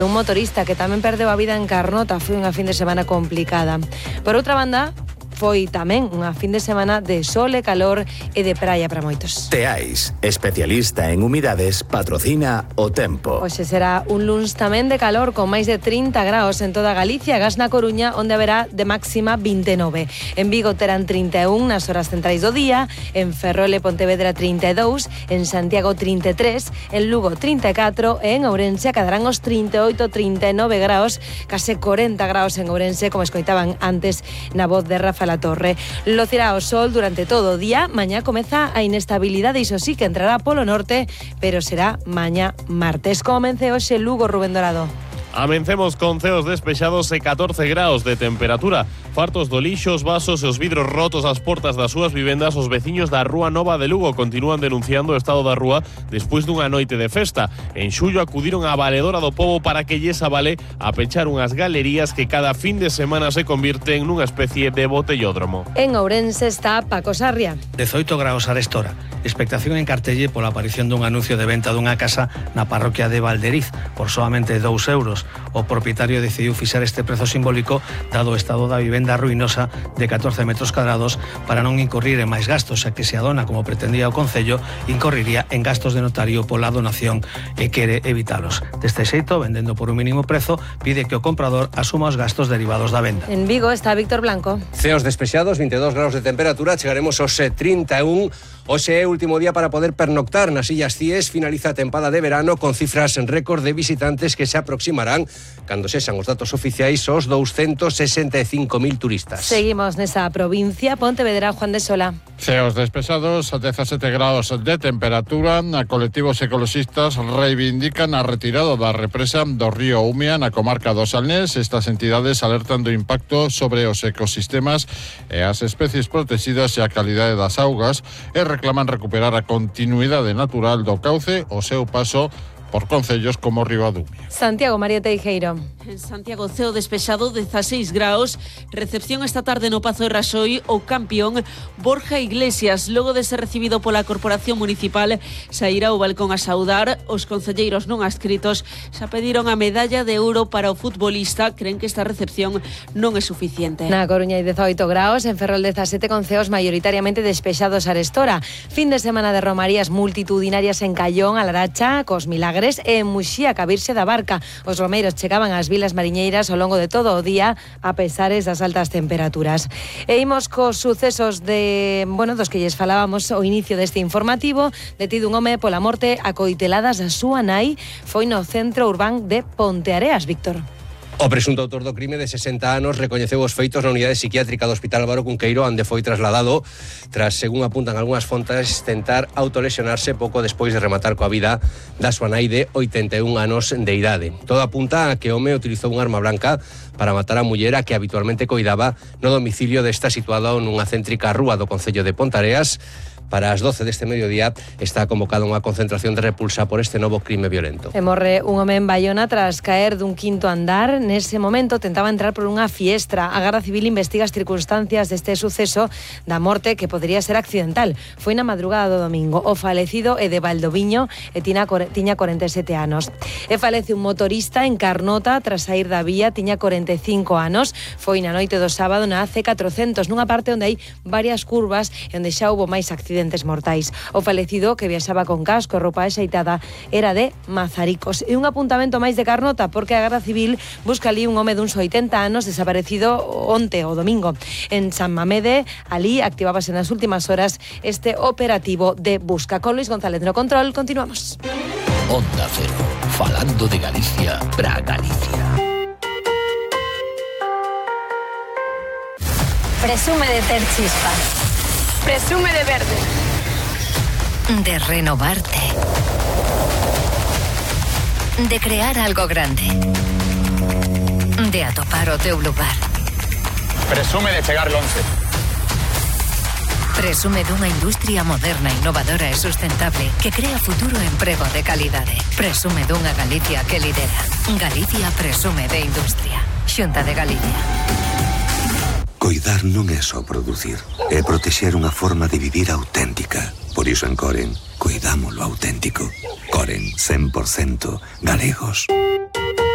Un motorista que tamén perdeu a vida en Carnota. Foi unha fin de semana complicada. Por outra banda, foi tamén unha fin de semana de sol e calor e de praia para moitos. Teais, especialista en humidades, patrocina o tempo. Hoxe será un luns tamén de calor con máis de 30 graus en toda Galicia, gas na Coruña onde haberá de máxima 29. En Vigo terán 31 nas horas centrais do día, en Ferrol e Pontevedra 32, en Santiago 33, en Lugo 34 e en Ourense acadarán os 38-39 graus, case 40 graus en Ourense, como escoitaban antes na voz de Rafa La Torre. Lucirá o sol durante todo o día. Mañá comeza a inestabilidade, iso sí que entrará polo norte, pero será mañá martes. Comence hoxe Lugo, Rubén Dorado. Amencemos con ceos despexados e 14 graus de temperatura. Fartos do lixo, os vasos e os vidros rotos ás portas das súas vivendas, os veciños da Rúa Nova de Lugo continúan denunciando o estado da rúa despois dunha noite de festa. En xullo acudiron á valedora do pobo para que lles avale a pechar unhas galerías que cada fin de semana se convirten nunha especie de botellódromo. En Ourense está Paco Sarria. 18 graus arestora. Expectación en Cartelle pola aparición dun anuncio de venta dunha casa na parroquia de Valderiz por solamente 2 euros. O propietario decidiu fixar este prezo simbólico dado o estado da vivenda ruinosa de 14 metros cuadrados para non incorrir en máis gastos, xa que se a dona, como pretendía o Concello, incorriría en gastos de notario pola donación e quere evitalos. Deste xeito, vendendo por un mínimo prezo, pide que o comprador asuma os gastos derivados da venda. En Vigo está Víctor Blanco. Ceos despexados, 22 graus de temperatura, chegaremos aos 31. Hoxe é o último día para poder pernoctar nas Illas Cíes. Finaliza a tempada de verano con cifras en récord de visitantes que se aproximarán, cando sexan os datos oficiais, aos 265.000 turistas. Seguimos nesa provincia. Pontevedra, Juan de Sola. Ceos despexados, 17 graus de temperatura. Colectivos ecoloxistas reivindican a retirada da represa do río Umia na comarca do Salnés. Estas entidades alertan do impacto sobre os ecosistemas e as especies protegidas e a calidade das augas e reclaman recuperar a continuidade natural do cauce o seu paso por concellos como Ribadumia. Santiago, María Teijeiro. En Santiago, ceo despexado, 16 graus. Recepción esta tarde no Pazo de Raxoi. O campeón Borja Iglesias, logo de ser recibido pola Corporación Municipal, sairá ao balcón a saudar. Os concelleiros non adscritos xa pediron a medalla de ouro para o futbolista. Creen que esta recepción non é suficiente. Na Coruña hai 18 graus, en Ferrol 17 con ceos maioritariamente despexados arestora. Fin de semana de romarías multitudinarias en Callón, a Laracha, cos Milagres e en Muxía, ca Virxe da Barca. Os romeiros chegaban ás vilas mariñeiras ao longo de todo o día, a pesares das altas temperaturas. E imos cos sucesos dos que lles falábamos ao inicio deste informativo. Detido un home pola morte a coiteladas da súa nai, foi no centro urbán de Ponteareas, Víctor. O presunto autor do crime de 60 anos recoñeceu os feitos na unidade psiquiátrica do Hospital Álvaro Cunqueiro, onde foi trasladado tras, según apuntan algunhas fontes, tentar autolesionarse pouco despois de rematar coa vida da súa nai de 81 anos de idade. Todo apunta a que o home utilizou un arma blanca para matar a muller a que habitualmente coidaba no domicilio desta situado nunha céntrica rúa do concello de Ponteareas. Para as 12 deste mediodía está convocada unha concentración de repulsa por este novo crime violento. E morre un home en Baiona tras caer dun quinto andar. Nese momento tentaba entrar por unha fiestra. A Garda Civil investiga as circunstancias deste suceso da morte, que podría ser accidental. Foi na madrugada do domingo. O falecido é de Valdoviño e tiña 47 anos. E falece un motorista en Carnota tras sair da vía, tiña 45 anos. Foi na noite do sábado na AC400, nunha parte onde hai varias curvas e onde xa houbo máis accidentes mortais. O falecido, que viaxaba con casco e roupa axeitada, era de Mazaricos. E un apuntamento máis de Carnota, porque a Garda Civil busca ali un home duns 80 anos desaparecido onte, o domingo. En San Mamede, ali activábase nas últimas horas este operativo de busca. Con Luis González no control, continuamos. Onda Cero, falando de Galicia pra Galicia. Presume de ter chispas. Presume de verde. De renovarte. De crear algo grande. De atopar o teu lugar. Presume de chegar longe. Presume dunha industria moderna, innovadora e sustentable que crea futuro e emprego de calidade. Presume dunha Galicia que lidera. Galicia presume de industria. Xunta de Galicia. Coidar non é só producir, é protexer unha forma de vivir auténtica. Por iso en Coren, coidamos lo auténtico. Coren, 100% galegos.